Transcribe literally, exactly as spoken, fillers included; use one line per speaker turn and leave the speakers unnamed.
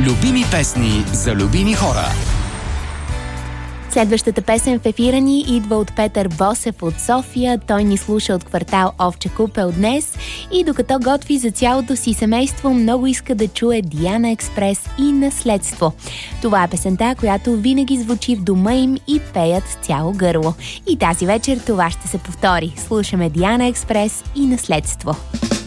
Любими песни за любими хора.
Следващата песен в ефира ни идва от Петър Босев от София. Той ни слуша от квартал Овча купел днес и докато готви за цялото си семейство, много иска да чуе Диана Експрес и Наследство. Това е песента, която винаги звучи в дома им и пеят с цяло гърло. И тази вечер това ще се повтори. Слушаме Диана Експрес и Наследство.